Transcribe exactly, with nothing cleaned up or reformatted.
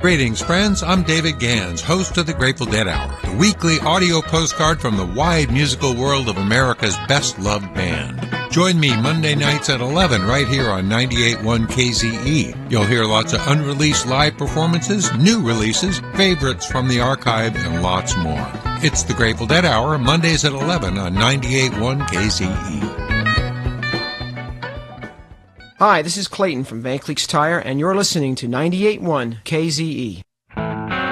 Greetings, friends. I'm David Gans, host of the Grateful Dead Hour, the weekly audio postcard from the wide musical world of America's best-loved band. Join me Monday nights at eleven right here on ninety-eight point one K Z E. You'll hear lots of unreleased live performances, new releases, favorites from the archive, and lots more. It's the Grateful Dead Hour, Mondays at eleven on ninety-eight point one K Z E. Hi, this is Clayton from Van Cleek's Tire, and you're listening to ninety-eight point one K Z E.